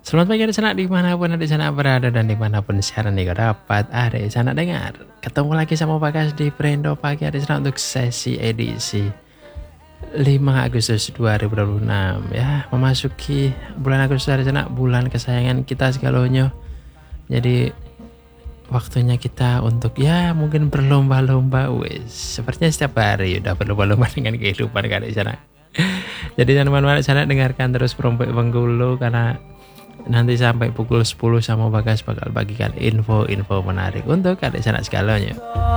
Selamat pagi adik sanak dimanapun adik sanak berada dan dimanapun siaran ini dapat adik sanak dengar. Ketemu lagi sama Bagas di Brendo Pagi adik sanak untuk sesi edisi 5 Agustus 2026 ya, memasuki bulan Agustus adik sanak, bulan kesayangan kita segalanya. Jadi waktunya kita untuk ya mungkin berlomba-lomba wes. Sepertinya setiap hari udah berlomba-lomba dengan kehidupan adik sanak. Jadi teman-teman adik sanak dengarkan terus Perompok Bengkulu karena nanti sampai pukul 10 sama Bagas bakal bagikan info-info menarik untuk adik sanak segalanya.